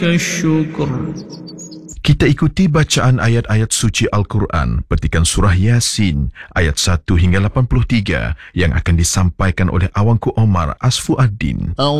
الشكر. Kita ikuti bacaan ayat-ayat suci Al-Quran petikan surah Yasin ayat 1 hingga 83 yang akan disampaikan oleh Awangku Omar Asfuaddin.